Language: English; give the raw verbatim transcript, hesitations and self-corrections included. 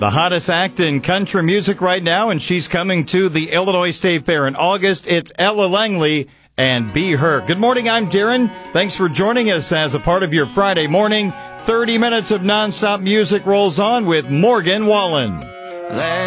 the hottest act in country music right now, and she's coming to the Illinois State Fair in August. It's Ella Langley and Be Her. Good morning, I'm Darren. Thanks for joining us as a part of your Friday morning. thirty minutes of nonstop music rolls on with Morgan Wallen.